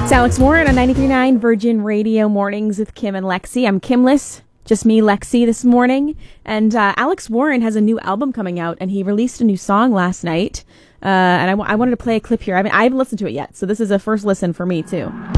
It's Alex Warren on 93.9 Virgin Radio Mornings with Kim and Lexi. I'm Kimless, just me, Lexi, this morning. And Alex Warren has a new album coming out, and he released a new song last night. And I wanted to play a clip here. I haven't listened to it yet, so this is a first listen for me, too.